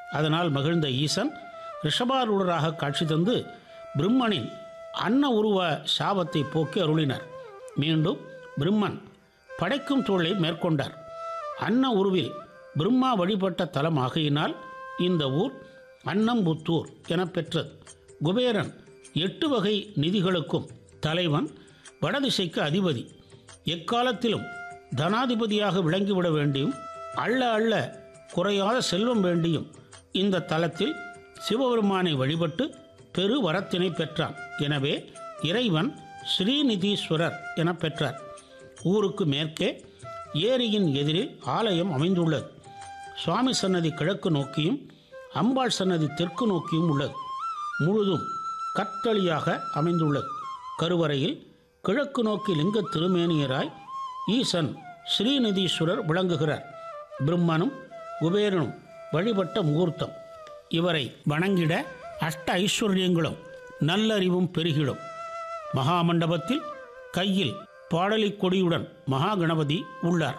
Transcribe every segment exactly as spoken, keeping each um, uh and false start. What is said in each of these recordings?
அதனால் மகிழ்ந்த ஈசன் ரிஷபாரூடராக காட்சி தந்து பிரம்மனின் அன்ன உருவ சாபத்தை போக்கி அருளினார். மீண்டும் பிரம்மன் படைக்கும் தொழிலை மேற்கொண்டார். அன்ன உருவில் பிரம்மா வழிபட்ட தலம் ஆகையினால் இந்த ஊர் அன்னம்புத்தூர் என பெற்றது. குபேரன் எட்டு வகை நிதிகளுக்கும் தலைவன், வடதிசைக்கு அதிபதி, எக்காலத்திலும் தனாதிபதியாக விளங்கிவிட வேண்டியும் அள்ள அள்ள குறையாத செல்வம் வேண்டியும் இந்த தலத்தில் சிவபெருமானை வழிபட்டு பெரு வரத்தினை பெற்றான். எனவே இறைவன் ஸ்ரீநிதீஸ்வரர் என பெற்றார். ஊருக்கு மேற்கே ஏரியின் எதிரில் ஆலயம் அமைந்துள்ளது. சுவாமி சன்னதி கிழக்கு நோக்கியும் அம்பாள் சன்னதி தெற்கு நோக்கியும் உள்ளது. முழுதும் கத்தளியாக அமைந்துள்ளது. கருவறையில் கிழக்கு நோக்கி லிங்க திருமேனியராய் ஈசன் ஸ்ரீநிதீஸ்வரர் விளங்குகிறார். பிரம்மனும் குபேரனும் வழிபட்ட முகூர்த்தம். இவரை வணங்கிட அஷ்ட ஐஸ்வர்யங்களும் நல்லறிவும் பெருகிடும். மகாமண்டபத்தில் கையில் பாடலி கொடியுடன் மகா கணபதி உள்ளார்.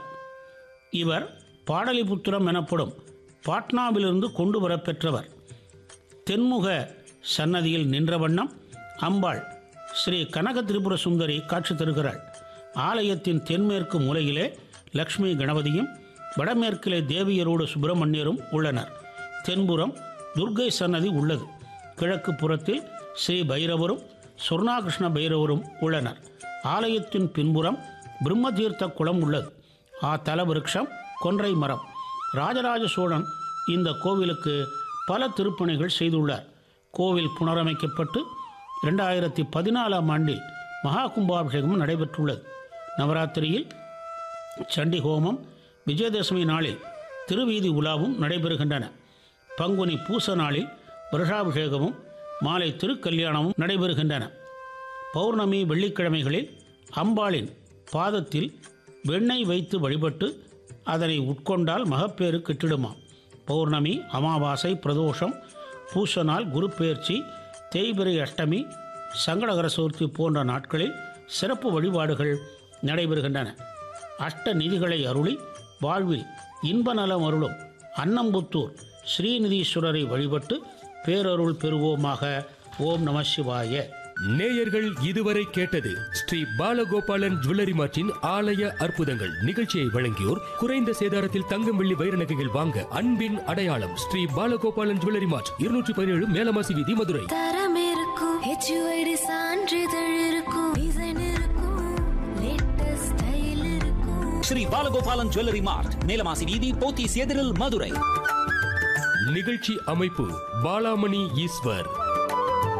இவர் பாடலிபுத்திரம் எனப்படும் பாட்னாவிலிருந்து கொண்டு வரப்பெற்றவர். தென்முக சன்னதியில் நின்ற வண்ணம் அம்பாள் ஸ்ரீ கனக திரிபுர சுந்தரி காட்சி தருகிறாள். ஆலயத்தின் தென்மேற்கு மூலையிலே லக்ஷ்மி கணபதியும் வடமேற்கிலே தேவியரோடு சுப்பிரமணியரும் உள்ளனர். தென்புறம் துர்க்கை சன்னதி உள்ளது. கிழக்கு புறத்தில் ஸ்ரீ பைரவரும் சொர்ணாகிருஷ்ண பைரவரும் உள்ளனர். ஆலயத்தின் பின்புறம் பிரம்மதீர்த்த குளம் உள்ளது. ஆ தல விருட்சம் கொன்றை மரம். ராஜராஜ சோழன் இந்த கோவிலுக்கு பல திருப்பணிகள் செய்துள்ளார். கோவில் புனரமைக்கப்பட்டு இரண்டாயிரத்தி பதினாலாம் ஆண்டில் மகா கும்பாபிஷேகம் நடைபெற்றுள்ளது. நவராத்திரியில் சண்டி ஹோமம், விஜயதசமி நாளில் திருவீதி உலாவும் நடைபெறுகின்றன. பங்குனி பூச நாளில் வருஷாபிஷேகமும் மாலை திருக்கல்யாணமும் நடைபெறுகின்றன. பௌர்ணமி வெள்ளிக்கிழமைகளில் அம்பாளின் பாதத்தில் வெண்ணெய் வைத்து வழிபட்டு அதனை உட்கொண்டால் மகப்பேறு கிட்டிடுமாம். பௌர்ணமி, அமாவாசை, பிரதோஷம், பூச நாள், குரு பெயர்ச்சி, தேய்பிறை அஷ்டமி, சங்கடகர சதுர்த்தி போன்ற நாட்களில் சிறப்பு வழிபாடுகள் நடைபெறுகின்றன. அஷ்ட நிதிகளை அருளி வாழ்வில் இன்ப நலம் அருளும் அன்னம்புத்தூர் ஸ்ரீநிதீஸ்வரரை வழிபட்டு பேரருள் பெறுவோமாக. ஓம் நம சிவாய. நேயர்கள் இதுவரை கேட்டது ஸ்ரீ பாலகோபாலன் ஜுவல்லரி மார்ட்டின் ஆலய அற்புதங்கள். நிகழ்ச்சியை வழங்கியோர் குறைந்த சேதாரத்தில் தங்கம் வெள்ளி வைர நகைகள் வாங்க அன்பின் அடையாளம் ஸ்ரீ பாலகோபாலன் ஜுவல்லரி மார்ட், இருநூற்றி பதினேழு மேலமாசி வீதி, மதுரை. தரம் இருக்கும், ஹெச்யூஐடி சான்றிதழ் இருக்கும், டிசைன் இருக்கும், லேட்டஸ்ட் ஸ்டைல் இருக்கும். ஸ்ரீ பாலகோபாலன் ஜுவல்லரி மார்ட், மேலமாசி வீதி, போத்தீஸ் எதிரில், மதுரை. நிகழ்ச்சி அமைப்பு பாலாமணி ஈஸ்வர்.